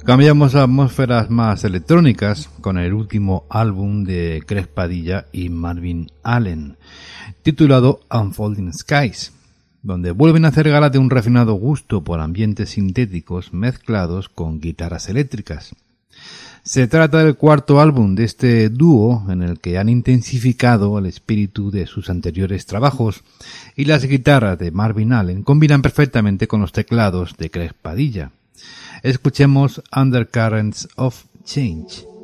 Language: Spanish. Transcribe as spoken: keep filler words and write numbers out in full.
Cambiamos a atmósferas más electrónicas con el último álbum de Greg Padilla y Marvin Allen, titulado Unfolding Skies, donde vuelven a hacer gala de un refinado gusto por ambientes sintéticos mezclados con guitarras eléctricas. Se trata del cuarto álbum de este dúo en el que han intensificado el espíritu de sus anteriores trabajos y las guitarras de Marvin Allen combinan perfectamente con los teclados de Greg Padilla. Escuchemos Undercurrents of Change.